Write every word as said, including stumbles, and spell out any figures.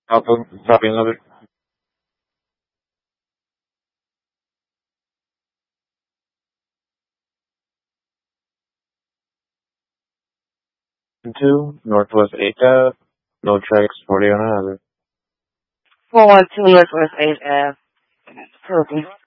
Copy, copy another. Two, Northwest eighth Ave, no tracks, forty on either. four one two Northwest eighth Ave. Perfect.